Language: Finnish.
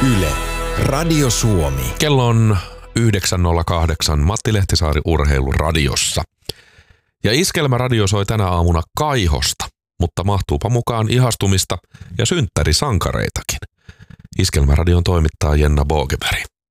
Yle, Radio Suomi. Kello on 9.08 Matti Lehtisaari Urheiluradiossa. Ja Iskelmäradio soi tänä aamuna Kaihosta, mutta mahtuupa mukaan ihastumista ja synttärisankareitakin. Iskelmäradion toimittaa Jenna Bogeberg.